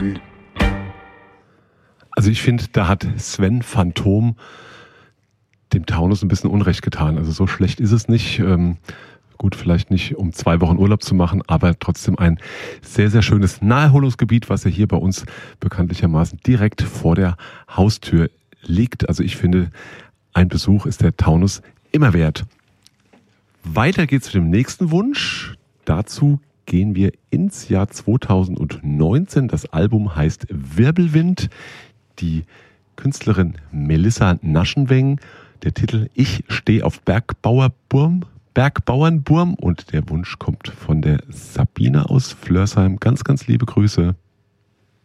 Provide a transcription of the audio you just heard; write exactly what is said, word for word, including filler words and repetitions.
Geisterbahn. Also ich finde, da hat Sven Phantom dem Taunus ein bisschen Unrecht getan. Also so schlecht ist es nicht. Ähm, gut, vielleicht nicht, um zwei Wochen Urlaub zu machen, aber trotzdem ein sehr, sehr schönes Naherholungsgebiet, was ja hier bei uns bekanntlichermaßen direkt vor der Haustür liegt. Also ich finde, ein Besuch ist der Taunus immer wert. Weiter geht's mit dem nächsten Wunsch. Dazu gehen wir ins Jahr zweitausendneunzehn. Das Album heißt Wirbelwind. Die Künstlerin Melissa Naschenweng. Der Titel Ich stehe auf Bergbauerburm, Bergbauernburm. Und der Wunsch kommt von der Sabine aus Flörsheim. Ganz, ganz liebe Grüße.